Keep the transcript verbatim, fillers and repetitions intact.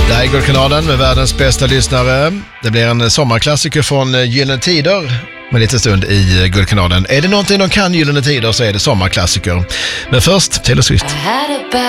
Det här är Guldkanalen med världens bästa lyssnare. Det blir en sommarklassiker från Gyllene Tider med lite stund i Guldkanalen. Är det någonting de kan Gyllene Tider så är det sommarklassiker. Men först Taylor Swift.